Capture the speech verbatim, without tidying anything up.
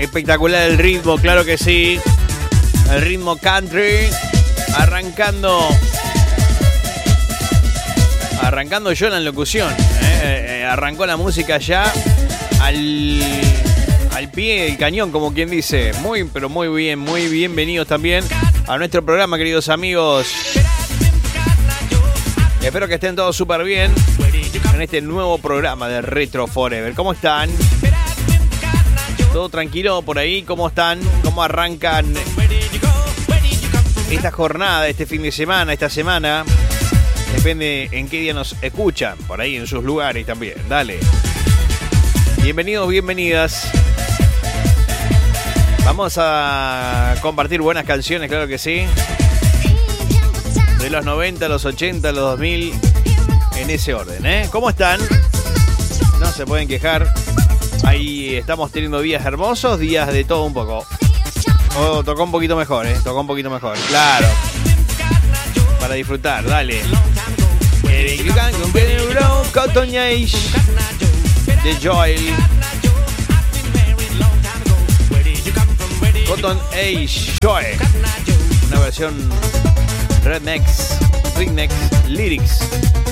Espectacular el ritmo, claro que sí. El ritmo country. Arrancando. Arrancando yo la locución. ¿eh? Eh, arrancó la música ya al, al pie del cañón, como quien dice. Muy, pero muy bien, muy bienvenidos también a nuestro programa, queridos amigos. Espero que estén todos súper bien en este nuevo programa de Retro Forever. ¿Cómo están? ¿Todo tranquilo por ahí? ¿Cómo están? ¿Cómo arrancan esta jornada, este fin de semana, esta semana? Depende en qué día nos escuchan, por ahí en sus lugares también. Dale. Bienvenidos, bienvenidas. Vamos a compartir buenas canciones, claro que sí. De los noventa, los ochenta, los dos mil, en ese orden, ¿eh? ¿Cómo están? No se pueden quejar. Ahí estamos teniendo días hermosos, días de todo un poco. Oh, tocó un poquito mejor, ¿eh? Tocó un poquito mejor, claro. Para disfrutar, dale. Cotton Age de Joel. Cotton Age Joel. Una versión Rednex, Rednex Lyrics.